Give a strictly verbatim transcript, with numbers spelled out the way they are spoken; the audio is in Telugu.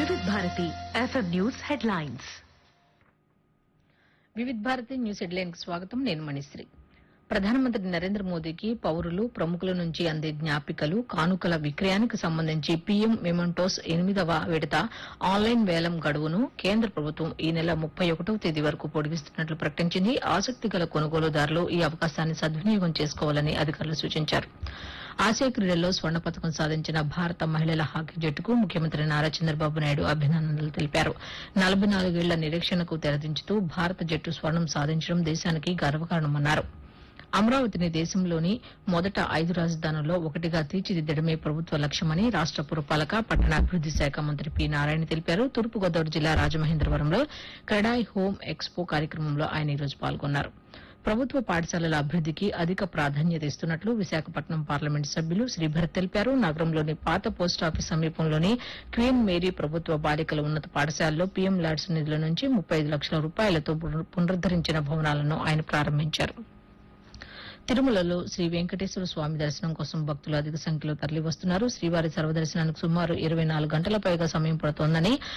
వివిధ Bharati FM news headlines. Vividh Bharati news headline కి స్వాగతం. నేను మణిశ్రీ. ప్రధానమంత్రి నరేంద్ర మోదీకి పౌరులు ప్రముఖుల నుంచి అందే జ్ఞాపికలు కానుకల విక్రయానికి సంబంధించి పీఎం మెమెంటోస్ ఎనిమిదవ విడత ఆన్లైన్ వేలం గడువును కేంద్ర ప్రభుత్వం ఈ నెల ముప్పై ఒకటవ తేదీ వరకు పొడిగిస్తున్నట్లు ప్రకటించింది. ఆసక్తి గల కొనుగోలుదారులు ఈ అవకాశాన్ని సద్వినియోగం చేసుకోవాలని అధికారులు సూచించారు. ఆసియా క్రీడల్లో స్వర్ణ పతకం సాధించిన భారత మహిళల హాకీ జట్టుకు ముఖ్యమంత్రి నారా చంద్రబాబు నాయుడు అభినందనలు తెలిపారు. నలభై నాలుగేళ్ల నిరీక్షణకు తెరదించుతూ భారత జట్టు స్వర్ణం సాధించడం దేశానికి గర్వకారణమన్నారు. అమరావతిని దేశంలోని మొదట ఐదు రాజధానుల్లో ఒకటిగా తీర్చిదిద్దడమే ప్రభుత్వ లక్ష్యమని రాష్ట పురపాలక పట్టణాభివృద్ది శాఖ మంత్రి పి నారాయణ తెలిపారు. తూర్పుగోదావరి జిల్లా రాజమహేంద్రవరంలో క్రెడాయ్ హోమ్ ఎక్స్పో కార్యక్రమంలో ఆయన ఈ రోజు పాల్గొన్నారు. ప్రభుత్వ పాఠశాలల అభివృద్దికి అధిక ప్రాధాన్యత ఇస్తున్నట్లు విశాఖపట్నం పార్లమెంటు సభ్యులు శ్రీభరత్ తెలిపారు. నగరంలోని పాత పోస్టాఫీస్ సమీపంలోని క్వీన్ మేరీ ప్రభుత్వ బాలికల ఉన్నత పాఠశాలలో పీఎం ల్యాడ్స్ నిధుల నుంచి ముప్పై ఐదు లక్షల రూపాయలతో పునరుద్దరించిన భవనాలను ఆయన ప్రారంభించారు. తిరుమలలో శ్రీ వెంకటేశ్వర స్వామి దర్శనం కోసం భక్తులు అధిక సంఖ్యలో తరలివస్తున్నారు. శ్రీవారి సర్వదర్శనానికి సుమారు ఇరవై నాలుగు గంటల పైగా సమయం పడుతోందని